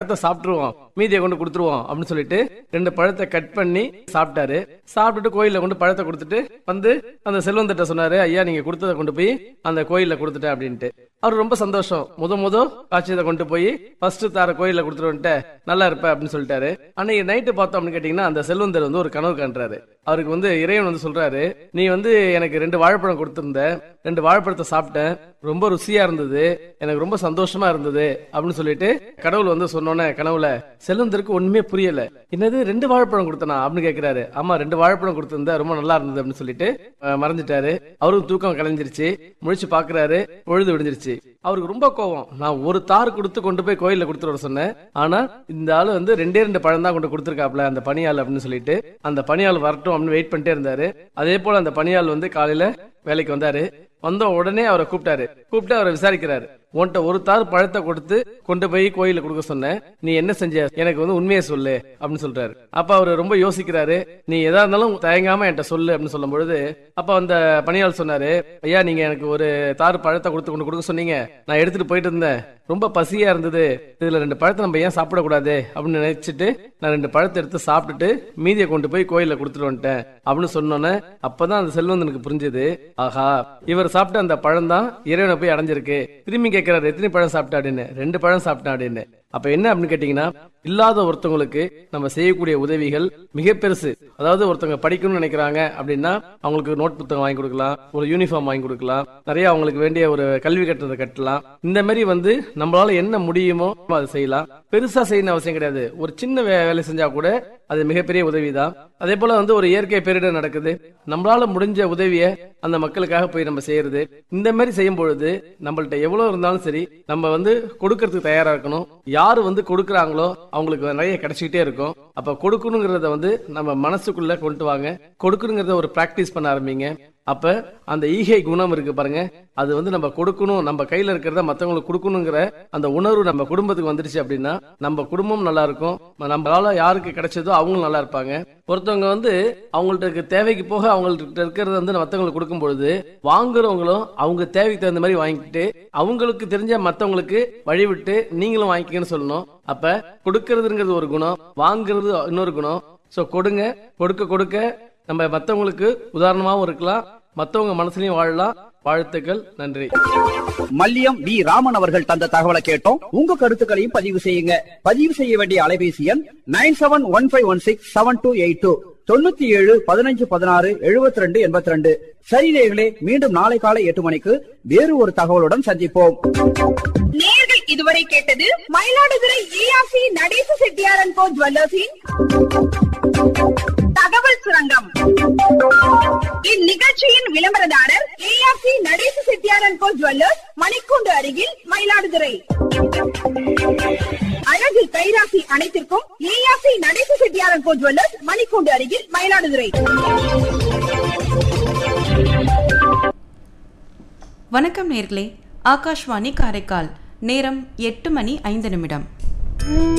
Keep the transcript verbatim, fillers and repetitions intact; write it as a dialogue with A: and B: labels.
A: பழத்தை சாப்பிட்டுருவோம், மீதியை கொண்டு கொடுத்துருவோம் அப்படின்னு சொல்லிட்டு ரெண்டு பழத்தை கட் பண்ணி சாப்பிட்டாரு. சாப்பிட்டுட்டு கோயில கொண்டு பழத்தை கொடுத்துட்டு வந்து அந்த செல்வந்திட்ட சொன்னாரு, ஐயா நீங்க கொடுத்ததை கொண்டு போய் அந்த கோயில கொடுத்துட்டேன் அப்படின்ட்டு. அவர் ரொம்ப சந்தோஷம். முத முத காட்சியத்தை கொண்டு போய் ஃபர்ஸ்ட் தார கோயில கொடுத்துட்டு வந்துட்டு நல்லா இருப்ப அப்படின்னு சொல்லிட்டாரு. அன்னைக்கு நைட்டு பார்த்தோம் அப்படின்னு கேட்டீங்கன்னா அந்த செல்வந்தர் வந்து ஒரு கனவு காண்றாரு. அவருக்கு வந்து இறைவன் வந்து சொல்றாரு, நீ வந்து எனக்கு ரெண்டு வாழைப்பழம் கொடுத்திருந்த, ரெண்டு வாழைப்பழத்தை சாப்பிட்டேன், ரொம்ப ருசியா இருந்தது, எனக்கு ரொம்ப சந்தோஷமா இருந்தது அப்படின்னு சொல்லிட்டு கடவுள் வந்து சொன்னோன்னே கனவுல செல்வந்தருக்கு ஒண்ணுமே புரியல. என்னது ரெண்டு வாழைப்பழம் கொடுத்தனா அப்படின்னு கேட்கிறாரு. ஆமா ரெண்டு வாழைப்பழம் கொடுத்திருந்தா ரொம்ப நல்லா இருந்தது அப்படின்னு சொல்லிட்டு மறந்துட்டாரு. அவருக்கு தூக்கம் கலைஞ்சிருச்சு. முழிச்சு பாக்குறாரு, பொழுது விடிஞ்சிருச்சு. அவருக்கு ரொம்ப கோவம். நான் ஒரு தார் கொடுத்து கொண்டு போய் கோயில கொடுத்துட்டு வர சொன்னேன், ஆனா இந்த ஆளு வந்து ரெண்டே ரெண்டு பழம் தான் கொண்டு கொடுத்துருக்காப்ல அந்த பணியாள் அப்படின்னு சொல்லிட்டு அந்த பணியாள் வரட்டும் அப்படின்னு வெயிட் பண்ணிட்டே இருந்தாரு. அதே போல அந்த பணியாள் வந்து காலையில வேலைக்கு வந்தாரு. வந்த உடனே அவரை கூப்பிட்டாரு. கூப்பிட்டு அவரை விசாரிக்கிறாரு, உன்கிட்ட ஒரு தார் பழத்தை கொடுத்து கொண்டு போய் கோயில கொடுக்க சொன்ன, நீ என்ன செஞ்ச, எனக்கு வந்து உண்மையை சொல்லு அப்படின்னு சொல்றாரு. அப்ப அவரு ரொம்ப யோசிக்கிறாரு. நீ எதா இருந்தாலும் தயங்காம என்கிட்ட சொல்லு அப்படின்னு சொல்லும் பொழுது அப்ப அந்த பணியாள் சொன்னாரு, ஐயா நீங்க எனக்கு ஒரு தார் பழத்தை கொடுத்து கொண்டு கொடுக்க சொன்னீங்க, நான் எடுத்துட்டு போயிட்டு இருந்தேன், ரொம்ப பசியா இருந்தது, இதுல ரெண்டு பழத்தை நம்ம ஏன் சாப்பிடக்கூடாது அப்படின்னு நினைச்சிட்டு நான் ரெண்டு பழத்தை எடுத்து சாப்பிட்டுட்டு மீதியை கொண்டு போய் கோயில கொடுத்துட்டு வந்துட்டேன் அப்படின்னு சொன்னோன்னே அப்பதான் அந்த செல்வந்தனுக்கு புரிஞ்சது, ஆஹா இவர் சாப்பிட்ட அந்த பழம் தான் இறைவனை போய் அடைஞ்சிருக்கு. திரும்பி கேட்கிறாரு, எத்தனை பழம் சாப்பிட்டா அப்படின்னு. ரெண்டு பழம் சாப்பிட்டேன் அப்படின்னு. அப்ப என்ன அப்படின்னு கேட்டீங்கன்னா, இல்லாத ஒருத்தவங்களுக்கு நம்ம செய்யக்கூடிய உதவிகள் மிக பெருசு. அதாவது ஒருத்தவங்க படிக்கணும்னு நினைக்கிறாங்க அப்படின்னா அவங்களுக்கு நோட் புத்தகம் வாங்கி கொடுக்கலாம், ஒரு யூனிஃபார்ம் வாங்கி கொடுக்கலாம், நிறைய அவங்களுக்கு வேண்டிய ஒரு கல்வி கட்டணத்தை கட்டலாம். இந்த மாதிரி வந்து நம்மளால என்ன முடியுமோ அதை செய்யலாம். பெருசா செய்யணும் அவசியம் கிடையாது. ஒரு சின்ன வேலை செஞ்சா கூட அது மிகப்பெரிய உதவிதான். அதே போல வந்து ஒரு இயற்கை பேரிடர் நடக்குது, நம்மளால முடிஞ்ச உதவிய அந்த மக்களுக்காக போய் நம்ம செய்யறது. இந்த மாதிரி செய்யும் பொழுது நம்மள்ட்ட எவ்வளவு இருந்தாலும் சரி நம்ம வந்து கொடுக்கறதுக்கு தயாரா இருக்கணும். யாரு வந்து கொடுக்கறாங்களோ அவங்களுக்கு நிறைய கிடைச்சிக்கிட்டே இருக்கும். அப்ப கொடுக்கணுங்கிறத வந்து நம்ம மனசுக்குள்ள கொண்டு வாங்க. கொடுக்கணுங்கிறத ஒரு பிராக்டிஸ் பண்ண ஆரம்பிங்க. அப்ப அந்த ஈகை குணம் இருக்கு பாருங்க, அது வந்து நம்ம கொடுக்கணும், நம்ம கையில இருக்கிறத மத்தவங்களுக்கு கொடுக்கணுங்கிற அந்த உணர்வு நம்ம குடும்பத்துக்கு வந்துருச்சு அப்படின்னா நம்ம குடும்பம் நல்லா இருக்கும். நம்மளால யாருக்கு கிடைச்சதோ அவங்களும் நல்லா இருப்பாங்க. ஒருத்தவங்க வந்து அவங்கள்ட்ட தேவைக்கு போக அவங்கள்ட்ட இருக்கிறத வந்து மத்தவங்களுக்கு கொடுக்கும் பொழுது வாங்குறவங்களும் அவங்க தேவைக்கு தகுந்த மாதிரி வாங்கிட்டு அவங்களுக்கு தெரிஞ்ச மத்தவங்களுக்கு வழிவிட்டு நீங்களும் வாங்கிக்கன்னு சொல்லணும். அப்ப கொடுக்கறதுங்கிறது ஒரு குணம், வாங்குறது இன்னொரு குணம். சோ கொடுங்க, கொடுக்க கொடுக்க நம்ம மத்தவங்களுக்கு உதாரணமாவும் இருக்கலாம், மத்தவங்க மனசுலயும் வாழலாம். வாழ்த்துக்கள், நன்றி.
B: மல்லியம் வி ராமன் அவர்கள் தந்த தகவலை கேட்டோம். உங்க கருத்துக்களையும் பதிவு செய்யுங்க. பதிவு செய்ய வேண்டிய அலைபேசி எண் nine seven one five one six seven two eight two தொண்ணூத்தி ஏழு பதினஞ்சு பதினாறு எழுபத்தி ரெண்டு எண்பத்தி ரெண்டு. சரி நேயர்களே, மீண்டும் நாளை காலை எட்டு மணிக்கு வேறு ஒரு தகவலுடன் சந்திப்போம்.
C: நேயர்கள் இதுவரை கேட்டது மயிலாடுதுறை ஏஆர்சி நடேச செட்டியாரன் கோ ஜுவல்லர்ஸின் தகவல் சுரங்கம். இந்நிகழ்ச்சியின் விளம்பரதாரர் ஏஆர்சி நடேச செட்டியாரன் கோ ஜுவல்லர்ஸ், மணிக்கூண்டு அருகில், மயிலாடுதுறை. அழகு கைராசி அனைத்திற்கும் ஏஆர்சி நடேச செட்டியாரன் கோ ஜுவல்லர்ஸ், மணிக்கூண்டு அருகில், மயிலாடுதுறை.
D: வணக்கம் நேர்களே, ஆகாஷ்வாணி காரைக்கால். நேரம் எட்டு மணி ஐந்து நிமிடம்.